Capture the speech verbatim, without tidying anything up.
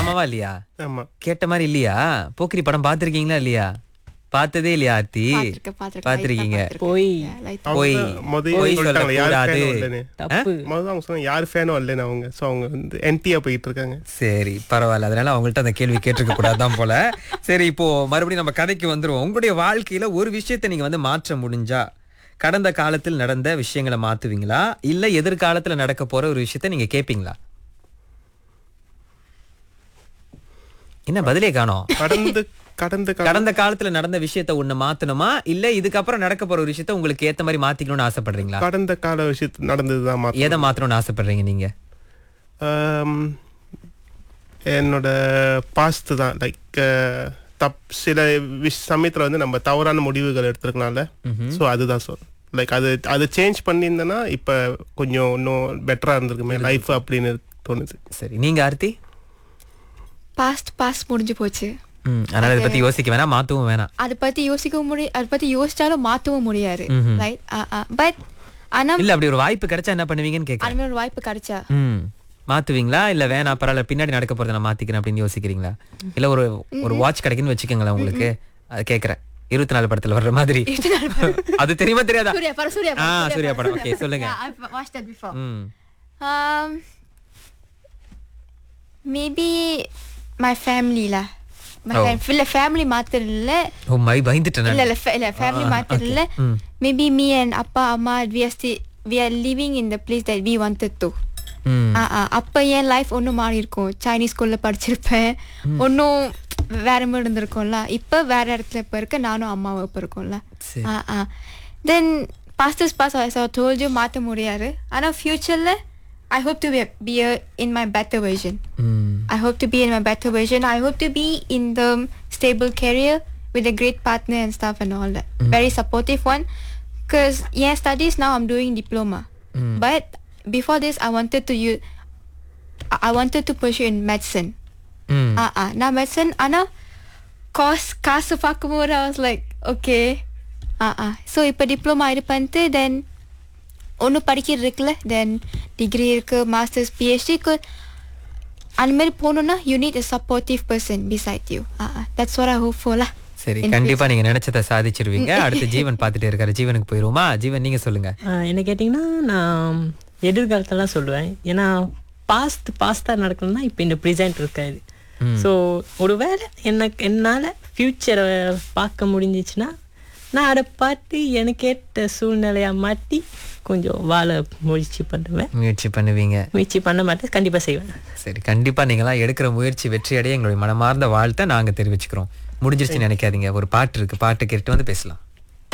ஆமாவா இல்லையா? ஆமா. கேட்ட மாதிரி இல்லையா? போக்கிரி படம் பாத்திருக்கீங்களா இல்லையா? பார்த்ததே இல்லையா ஆர்த்தி? பாத்திருக்கேன், பாத்திருக்கேன். பாத்திருக்கீங்க. லைட்டா போய் பாத்திருக்கேன். லைட்டா. போய் முதல்ல போய் சொல்லிட்டாங்களே, யார் சொல்லக்கூடாது. ஃபேனும் இல்லைன்னு. தப்பு. முதல்ல அவங்க சொன்னாங்க யார் ஃபேனும் இல்லைன்னு அவங்க. ஸோ அவங்க வந்து என்டியா போயிட்டு இருக்காங்க. சரி பரவாயில்ல, அதனால அவங்கள்ட்ட அந்த கேள்வி கேட்டிருக்க கூடாதான் போல. சரி, இப்போ மறுபடியும் நம்ம கதைக்கு வந்துருவோம். உங்களுடைய வாழ்க்கையில ஒரு விஷயத்தை நீங்க வந்து மாற்ற முடிஞ்சா கடந்த காலத்தில் நடந்த விஷயங்களை மாத்துவீங்களா, இல்ல எதிர்காலத்துல நடக்க போற ஒரு விஷயத்த நீங்க கேப்பீங்களா? என்ன பதிலே காணோம்? கடந்த கடந்த கால- கடந்த காலத்துல நடந்த விஷயத்த ஒண்ணு மாத்தணுமா, இல்ல இதுக்கப்புறம் நடக்க போற ஒரு விஷயத்த உங்களுக்கு ஏத்த மாதிரி மாத்திக்கணும்னு ஆசைப்படுறீங்களா? கடந்த கால விஷயத்து நடந்ததுதான் மாத்த. எதை மாத்தணும்னு ஆசைப்படுறீங்க நீங்க? ஆம், என்னோட பாஸ்ட் தான். லைக் தப் சில விஷ் சமயத்தில் வந்து நம்ம தவறான முடிவுகள் எடுத்துருக்கனால. ஸோ அதுதான் சொல் லைக் அது அது சேஞ்ச் பண்ணியிருந்தேன்னா இப்போ கொஞ்சம் இன்னும் பெட்டராக இருந்திருக்குமே லைஃப் அப்படின்னு தோணுது. சரி, நீங்க ஆர்த்தி? பாஸ்ட் பாஸ்ட் முடிஞ்சு போச்சு. ம், அதனால இதை பத்தி யோசிக்க வேணாம், மாத்தவும் வேணாம். அதை பத்தி யோசிக்கவும் முடியும், அதை பத்தி யோசிச்சாலும் மாத்தவும் முடியாது. ம்ஹும். ரைட். பட் ஆனா இல்ல அப்படி ஒரு வாய்ப்பு கிடைச்சா என்ன பண்ணுவீங்கன்னு கேட்க. அந்த மாதிரி ஒரு வாய்ப்பு கிடைச்சா ம், மாத்துவீங்களா இல்ல வேணாம் பரவாயில்ல பின்னாடி நடக்க போறதை நான் மாத்திக்கிறேன் அப்படின்னு யோசிக்கிறீங்களா? இல்ல ஒரு ஒரு வாட்ச் கிடைக்குன்னு வச்சுக்கோங்களேன் உங்களுக்கு, அது கேக்குறேன். இருபத்தி நாலு படத்துல வர்ற மாதிரி. அது தெரியுமா தெரியாதா? சூர்யா படம், சூர்யா ஆ, படம், சூர்யா படம். ஓகே, சொல்லுங்க. Yeah, I've watched that before. ம், Um, maybe my family lah. My Oh. fam- இல்ல family மாத்திரம் இல்ல. ஓ மை பயந்துட்டேன் இல்ல நான். இல்ல fa- இல்ல family Ah, மாத்திரம் இல்ல. okay. ம். Maybe me and அப்பா அம்மா we are still we are living in the place that we wanted to. ம், ஆ ஆ அப்ப என் லைஃப் ஒன்றும் மாறி இருக்கும். சைனீஸ் ஸ்கூல்ல படிச்சிருப்பேன், ஒன்றும் வேற மாதிரி இருந்திருக்கும்ல. இப்ப வேற இடத்துல இப்ப இருக்க, நானும் அம்மாவும் இப்ப இருக்கோம்ல. சரி. ஆ ஆ தென் pastors pass I told you மாற்ற முடியாது. ஆனா ஃபியூச்சர்ல I hope to be, be a, in my better version. ம், I hope to be in my better version. I hope to be in the stable career with a great partner and stuff and all that. Very supportive one. Because yeah, studies now I'm doing diploma. Mm. But before this, I wanted to use. I wanted to pursue in medicine. ம். Ah ah. Now medicine, ana cost காசு பார்க்கும்போது I was like okay. Ah ah. So இப்போ diploma இது பண்ணிட்டு then ஒன்று படிக்கிறது இருக்குல்ல, தென் degree இருக்கு, மாஸ்டர்ஸ் பிஹெச்டிக்கு அந்த மாதிரி போகணுன்னா you need a supportive person beside you. That's what I hope for lah. சரி, In கண்டிப்பா நீங்க நினைச்சதை சாதிச்சிருவீங்க. அடுத்து ஜீவன் பார்த்துட்டே இருக்காரு, ஜீவனுக்கு போயிருவோமா? ஜீவன் நீங்க சொல்லுங்க. ஆஹ் என்ன கேட்டிங்கன்னா நான் எதிர்காலத்தெல்லாம் சொல்லுவேன். ஏன்னா பாஸ்ட் பாஸ்டாக நடக்கணும்னா இப்போ இந்த ப்ரெசென்ட் இருக்காது. ஸோ ஒரு வேளை எனக்கு என்னால் ஃப்யூச்சரை பார்க்க முடிஞ்சிச்சுன்னா நான் அதை பார்த்து எனக்கு ஏற்ற சூழ்நிலையாக மாற்றி கொஞ்சம் வாழ முயற்சி பண்ணுவேன். முயற்சி பண்ணுவீங்க. முயற்சி பண்ண மாட்டேன், கண்டிப்பாக செய்வேன். சரி, கண்டிப்பா நீங்களாம் எடுக்கிற முயற்சி வெற்றி அடைய எங்களுடைய மனமார்ந்த வாழ்த்தை நாங்க தெரிவிச்சுக்கிறோம். முடிஞ்சிருச்சுன்னு நினைக்காதீங்க. ஒரு பாட்டு இருக்கு, பாட்டு கேட்டு வந்து பேசலாம்.